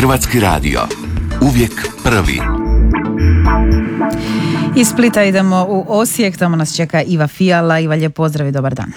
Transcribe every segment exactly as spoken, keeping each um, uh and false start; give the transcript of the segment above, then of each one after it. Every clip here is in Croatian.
Hrvatski radio. Uvijek prvi. Iz Splita idemo u Osijek, tamo nas čeka Iva Fijala. Iva, lijep pozdrav i dobar dan.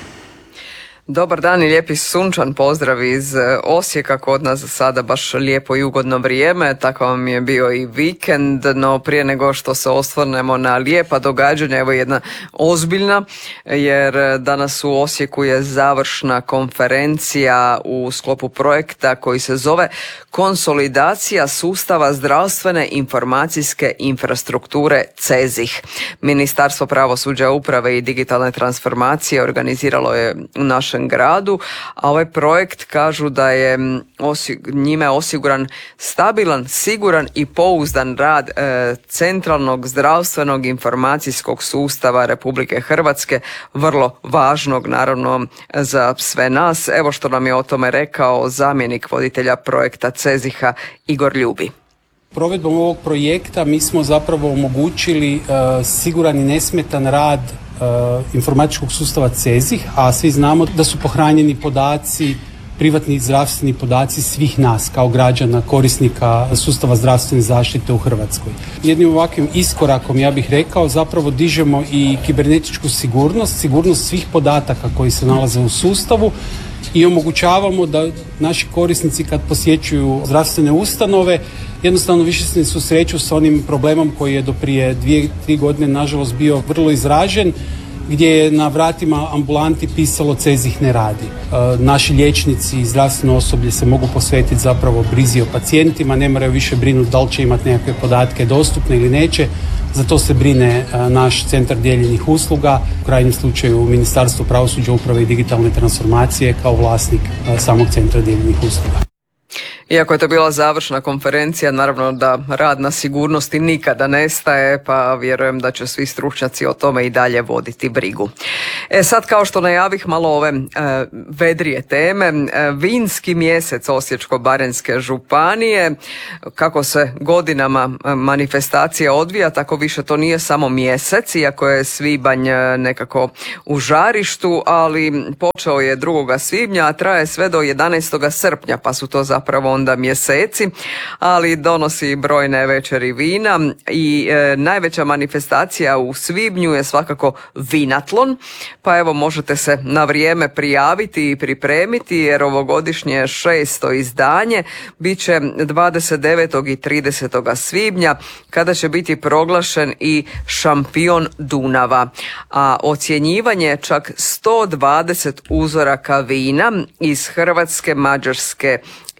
Dobar dan i lijepi sunčan pozdrav iz Osijeka, kod nas za sada baš lijepo i ugodno vrijeme, tako vam je bio i vikend, no prije nego što se osvrnemo na lijepa događanja, evo jedna ozbiljna, jer danas u Osijeku je završna konferencija u sklopu projekta koji se zove Konsolidacija sustava zdravstvene informacijske infrastrukture CEZIH. Ministarstvo pravosuđa, uprave i digitalne transformacije organiziralo je u našem gradu, a ovaj projekt kažu da je osig- njime osiguran stabilan, siguran i pouzdan rad e, centralnog zdravstvenog informacijskog sustava Republike Hrvatske, vrlo važnog naravno za sve nas. Evo što nam je o tome rekao zamjenik voditelja projekta CEZIH-a Igor Ljubi. Provedbom ovog projekta mi smo zapravo omogućili uh, siguran i nesmetan rad uh, informatičkog sustava CEZIH, a svi znamo da su pohranjeni podaci, privatni zdravstveni podaci svih nas kao građana, korisnika sustava zdravstvene zaštite u Hrvatskoj. Jednim ovakvim iskorakom, ja bih rekao, zapravo dižemo i kibernetičku sigurnost, sigurnost svih podataka koji se nalaze u sustavu i omogućavamo da naši korisnici kad posjećuju zdravstvene ustanove jednostavno više se ne susreću s onim problemom koji je do prije dvije, tri godine nažalost bio vrlo izražen, gdje je na vratima ambulanti pisalo CEZIH ne radi. E, naši liječnici i zdravstveno osoblje se mogu posvetiti zapravo brizi o pacijentima, ne moraju više brinuti da li će imati nekakve podatke dostupne ili neće. Za to se brine a, naš centar dijeljenih usluga, u krajnjem slučaju Ministarstvo pravosuđa, uprave i digitalne transformacije kao vlasnik a, samog centra dijeljenih usluga. Iako je to bila završna konferencija, naravno da rad na sigurnosti nikada nestaje, pa vjerujem da će svi stručnjaci o tome i dalje voditi brigu. E sad, kao što najavih, malo ove e, vedrije teme. E, vinski mjesec Osječko-baranjske županije, kako se godinama manifestacija odvija, tako više to nije samo mjesec, iako je svibanj nekako u žarištu, ali počeo je drugog svibnja, a traje sve do jedanaestog srpnja, pa su to zapravo onda mjeseci, ali donosi brojne večeri vina i e, najveća manifestacija u svibnju je svakako Vinatlon, pa evo možete se na vrijeme prijaviti i pripremiti, jer ovogodišnje šesto izdanje bit će dvadeset devetog i tridesetog svibnja, kada će biti proglašen i šampion Dunava, a ocjenjivanje čak sto dvadeset uzoraka vina iz Hrvatske, Mađarske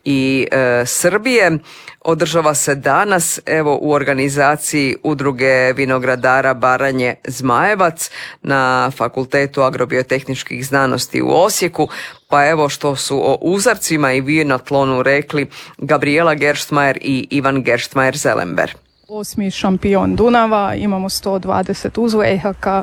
i e, Srbije održava se danas, evo, u organizaciji Udruge vinogradara Baranje Zmajevac na Fakultetu agrobiotehničkih znanosti u Osijeku. Pa evo što su o uzorcima i vinatlonu rekli Gabriela Gerstmajer i Ivan Gerstmajer-Zelember. Osmi šampion Dunava, imamo sto dvadeset uzoraka,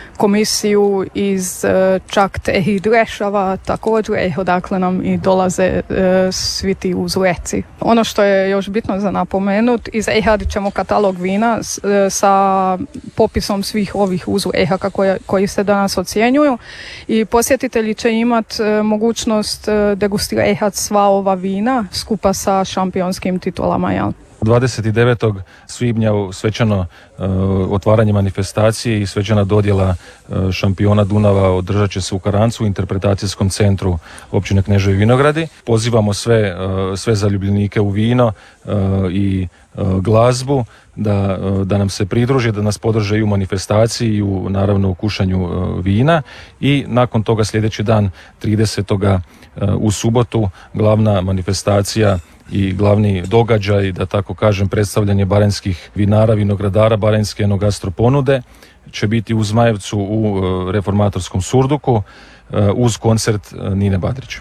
komisiju iz čak i Drešava također, odakle nam i dolaze e, svi ti uzorci. Ono što je još bitno za napomenuti, izradit ćemo katalog vina s, e, sa popisom svih ovih uzoraka koje, koji se danas ocjenjuju i posjetitelji će imati e, mogućnost e, degustirati sva ova vina skupa sa šampionskim titulama. Jel? dvadeset devetog svibnja svečano uh, otvaranje manifestacije i svečana dodjela uh, šampiona Dunava održat će se u Karancu u interpretacijskom centru općine Kneževi Vinogradi. Pozivamo sve, uh, sve zaljubljenike u vino uh, i uh, glazbu da, uh, da nam se pridruže, da nas podrže i u manifestaciji i u, naravno u kušanju uh, vina i nakon toga sljedeći dan tridesetog Uh, u subotu glavna manifestacija i glavni događaj, da tako kažem, predstavljanje baranjskih vinara, vinogradara, baranjske enogastro ponude će biti u Zmajevcu u reformatorskom surduku uz koncert Nine Badrić.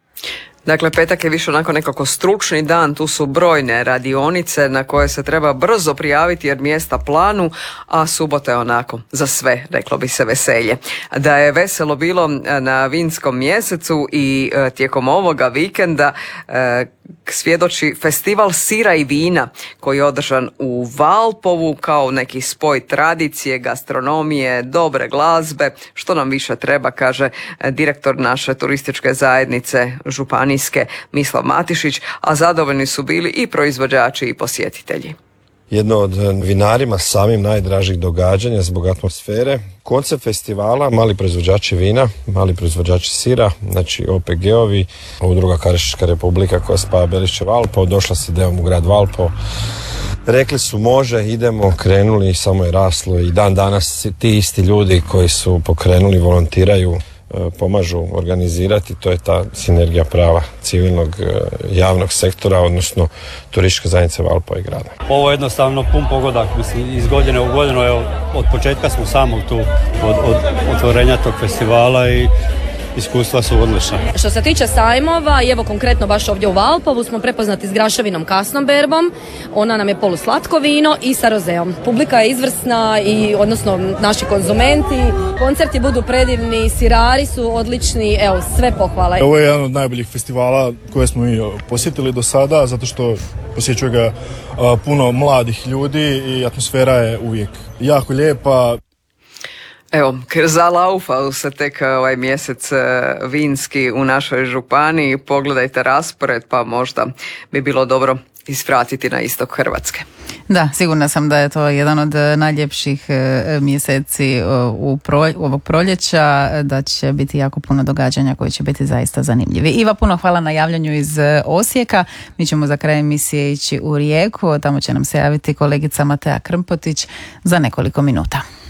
Dakle, petak je više onako nekako stručni dan, tu su brojne radionice na koje se treba brzo prijaviti jer mjesta planu, a subota je onako za sve, reklo bi se, veselje. Da je veselo bilo na vinskom mjesecu i tijekom ovoga vikenda, svjedoči festival sira i vina koji je održan u Valpovu kao neki spoj tradicije, gastronomije, dobre glazbe, što nam više treba, kaže direktor naše turističke zajednice županijske Mislav Matišić, a zadovoljni su bili i proizvođači i posjetitelji. Jedno od vinarima samim najdražih događanja zbog atmosfere. Koncept festivala, mali proizvođači vina, mali proizvođači sira, znači O P G-ovi, Udruga Kariška Republika koja spaja Belišće Valpovo, došla s idejom u grad Valpovo. Rekli su može, idemo, krenuli i samo je raslo i dan danas ti isti ljudi koji su pokrenuli, volontiraju, pomažu organizirati, to je ta sinergija prava civilnog javnog sektora, odnosno turističke zajednice Valpova i grada. Ovo je jednostavno pun pogodak, mislim, iz godine u godinu, evo, od početka smo samog tu, od, od otvorenja tog festivala i iskustva su odlična. Što se tiče sajmova, i evo konkretno baš ovdje u Valpovu smo prepoznati s graševinom kasnom berbom, ona nam je poluslatko vino i sa rozeom. Publika je izvrsna i odnosno naši konzumenti, koncerti budu predivni, sirari su odlični, evo sve pohvale. Ovo je jedan od najboljih festivala koje smo mi posjetili do sada, zato što posjećuje ga puno mladih ljudi i atmosfera je uvijek jako lijepa. Evo, zalaufao se tek ovaj mjesec vinski u našoj županiji. Pogledajte raspored, pa možda bi bilo dobro isvratiti na istok Hrvatske. Da, sigurna sam da je to jedan od najljepših mjeseci u prolj, ovog proljeća, da će biti jako puno događanja koji će biti zaista zanimljivi. Iva, puno hvala na javljanju iz Osijeka. Mi ćemo za kraj emisije ići u Rijeku, tamo će nam se javiti kolegica Matea Krmpotić za nekoliko minuta.